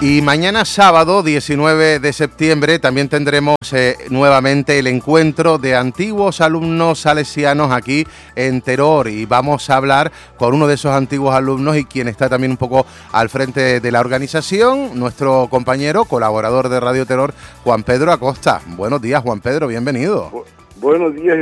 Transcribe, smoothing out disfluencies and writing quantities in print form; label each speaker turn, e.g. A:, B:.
A: Y mañana sábado, 19 de septiembre, también tendremos nuevamente el encuentro de antiguos alumnos salesianos aquí en Teror. Y vamos a hablar con uno de esos antiguos alumnos y quien está también un poco al frente de la organización, nuestro compañero, colaborador de Radio Teror, Juan Pedro Acosta. Buenos días, Juan Pedro, bienvenido.
B: Buenos días.